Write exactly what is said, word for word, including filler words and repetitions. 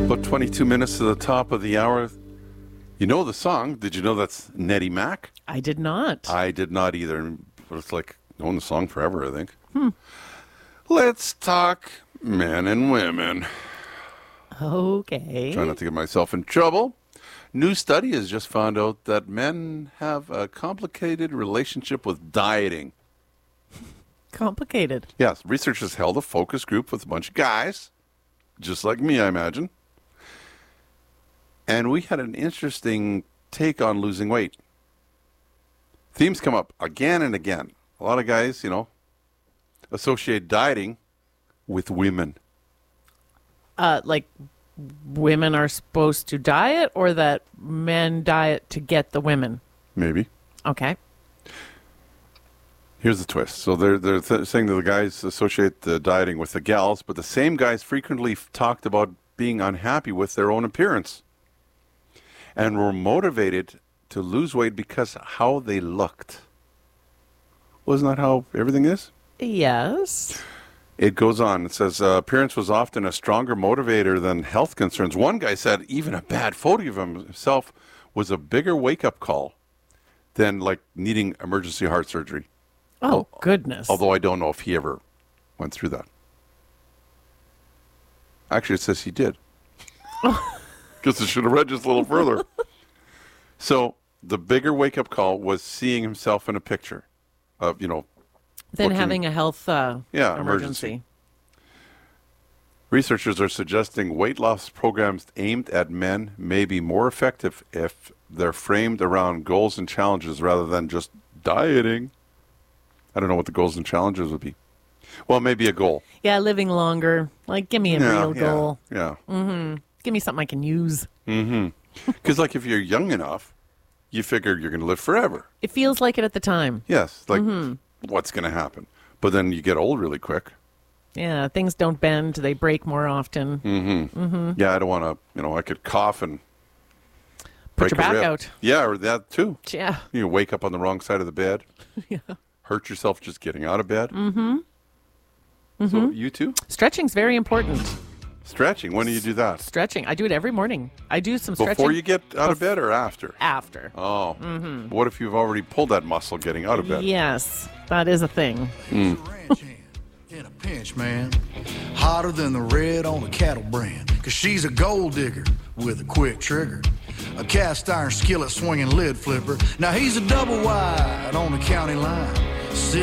About twenty-two minutes to the top of the hour. You know the song. Did you know that's Nettie Mac? I did not. I did not either. But it's like knowing the song forever, I think. Hmm. Let's talk men and women. Okay. Try not to get myself in trouble. New study has just found out that men have a complicated relationship with dieting. Complicated. Yes, researchers held a focus group with a bunch of guys, just like me, I imagine. And we had an interesting take on losing weight. Themes come up again and again. A lot of guys, you know, associate dieting with women. Uh, like women are supposed to diet, or that men diet to get the women? Maybe. Okay. Here's the twist. So they're, they're th- saying that the guys associate the dieting with the gals, but the same guys frequently f- talked about being unhappy with their own appearance and were motivated to lose weight because how they looked. Wasn't that how everything is? Yes. It goes on. It says uh, appearance was often a stronger motivator than health concerns. One guy said even a bad photo of himself was a bigger wake-up call than like needing emergency heart surgery. Oh, goodness. Although I don't know if he ever went through that. Actually, it says he did. Because I should have read just a little further. So the bigger wake-up call was seeing himself in a picture of, you know, Then looking, having a health uh, yeah, emergency. emergency. Researchers are suggesting weight loss programs aimed at men may be more effective if they're framed around goals and challenges rather than just dieting. I don't know what the goals and challenges would be. Well, maybe a goal. Yeah, living longer. Like, give me a yeah, real yeah, goal. Yeah. Mm-hmm. Give me something I can use. Mm-hmm. Because, like, if you're young enough, you figure you're going to live forever. It feels like it at the time. Yes. Like, mm-hmm. what's going to happen? But then you get old really quick. Yeah, things don't bend. They break more often. Mm-hmm. Mm-hmm. Yeah, I don't want to, you know, I could cough and Put break your a back rib. out. Yeah, or that too. Yeah. You wake up on the wrong side of the bed. Yeah. Hurt yourself just getting out of bed. Mm-hmm. So mm-hmm. you too? Stretching's very important. Stretching. When do you do that? Stretching. I do it every morning. I do some stretching. Before you get out of bed or after? After. Oh. Mm-hmm. What if you've already pulled that muscle getting out of bed? Yes, that is a thing. Mm. In a pinch, man. Hotter than the red on a cattle brand. Cause she's a gold digger with a quick trigger. A cast iron skillet swinging lid flipper. Now he's a double wide on the county line.